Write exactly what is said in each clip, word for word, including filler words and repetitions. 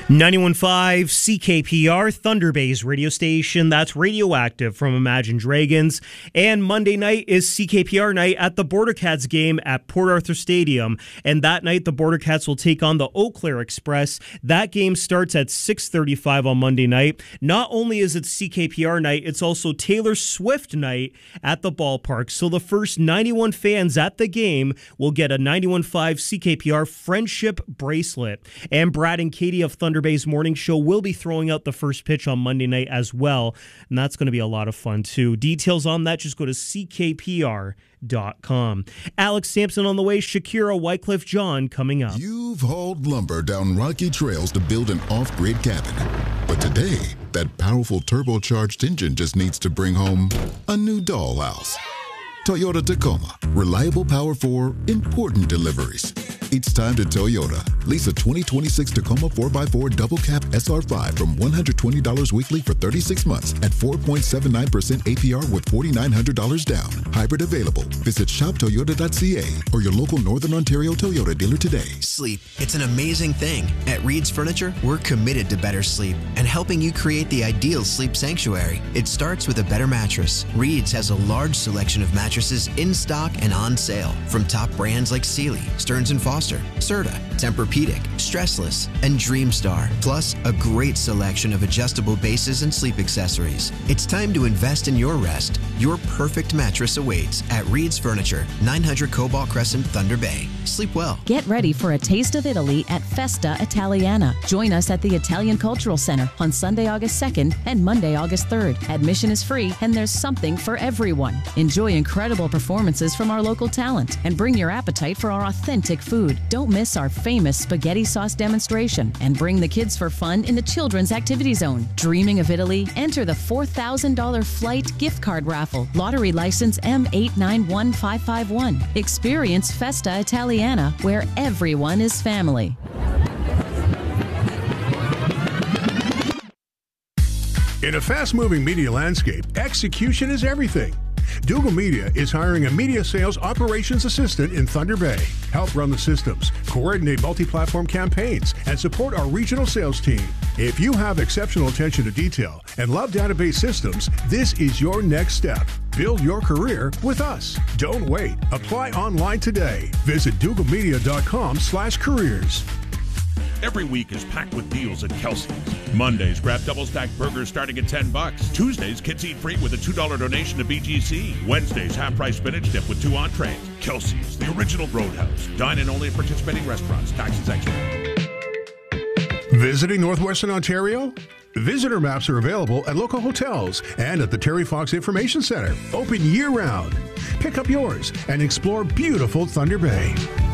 ninety-one point five C K P R, Thunder Bay's radio station. That's Radioactive from Imagine Dragons. And Monday night is C K P R night at the Border Cats game at Port Arthur Stadium. And that night, the Border Cats will take on the Eau Claire Express. That game starts at six thirty-five on Monday night. Not only is it C K P R night, it's also Taylor Swift night at the ballpark. So the first ninety-one fans at the game will get a ninety-one point five C K P R friendship bracelet. And Brad and Katie of Thunder Bay's morning show will be throwing out the first pitch on Monday night as well, and that's going to be a lot of fun too. Details on that, just go to C K P R dot com. Alex Sampson on the way, Shakira, Wycliffe John coming up. You've hauled lumber down rocky trails to build an off-grid cabin, but today that powerful turbocharged engine just needs to bring home a new dollhouse. Toyota Tacoma, reliable power for important deliveries. It's time to Toyota. Lease a twenty twenty-six Tacoma four by four double cab S R five from one hundred twenty dollars weekly for thirty-six months at four point seven nine percent A P R with four thousand nine hundred dollars down. Hybrid available. Visit shop toyota dot c a or your local Northern Ontario Toyota dealer today. Sleep. It's an amazing thing. At Reed's Furniture, we're committed to better sleep and helping you create the ideal sleep sanctuary. It starts with a better mattress. Reed's has a large selection of mattresses in stock and on sale from top brands like Sealy, Stearns and Foster, Serta, Tempur-Pedic, Stressless, and Dreamstar, plus a great selection of adjustable bases and sleep accessories. It's time to invest in your rest. Your perfect mattress awaits at Reed's Furniture, nine hundred Cobalt Crescent, Thunder Bay. Sleep well. Get ready for a taste of Italy at Festa Italiana. Join us at the Italian Cultural Center on Sunday, August second and Monday, August third. Admission is free and there's something for everyone. Enjoy incredible performances from our local talent and bring your appetite for our authentic food. Don't miss our famous spaghetti sauce demonstration and bring the kids for fun in the Children's Activity Zone. Dreaming of Italy? Enter the four thousand dollars flight gift card raffle. Lottery license M eight nine one five five one. Experience Festa Italiana, where everyone is family. In a fast-moving media landscape, execution is everything. Dougal Media is hiring a media sales operations assistant in Thunder Bay. Help run the systems, coordinate multi-platform campaigns, and support our regional sales team. If you have exceptional attention to detail and love database systems, this is your next step. Build your career with us. Don't wait. Apply online today. Visit dougal media dot com slash careers. Every week is packed with deals at Kelsey's. Mondays, grab double-stacked burgers starting at ten bucks. Tuesdays, kids eat free with a two dollar donation to B G C. Wednesdays, half-price spinach dip with two entrees. Kelsey's, the original Roadhouse. Dine in only at participating restaurants. Taxes extra. Visiting Northwestern Ontario? Visitor maps are available at local hotels and at the Terry Fox Information Center. Open year-round. Pick up yours and explore beautiful Thunder Bay.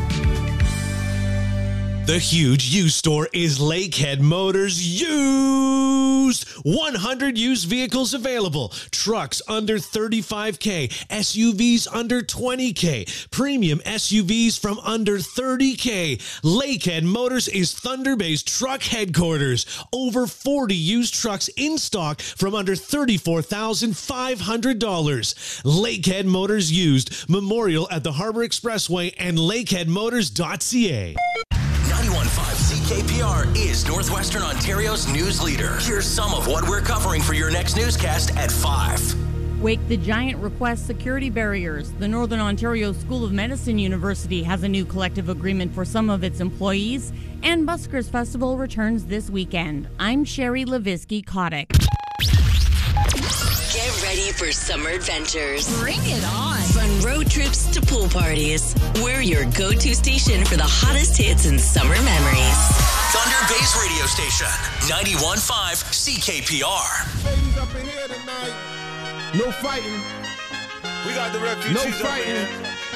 The huge used store is Lakehead Motors Used. one hundred used vehicles available. Trucks under thirty-five K. S U Vs under twenty K. Premium S U Vs from under thirty K. Lakehead Motors is Thunder Bay's truck headquarters. Over forty used trucks in stock from under thirty-four thousand five hundred dollars. Lakehead Motors Used. Memorial at the Harbor Expressway and lakehead motors dot c a. ninety-one point five C K P R is Northwestern Ontario's news leader. Here's some of what we're covering for your next newscast at five. Wake the Giant requests security barriers. The Northern Ontario School of Medicine University has a new collective agreement for some of its employees, and Buskers Festival returns this weekend. I'm Sherry Levisky-Kotick. Get ready for summer adventures. Bring it on. From road trips to pool parties, we're your go-to station for the hottest hits and summer memories. Thunder Bay's radio station, ninety-one point five C K P R. Ladies up in here tonight. No fighting. We got the refugees No fighting. up in here.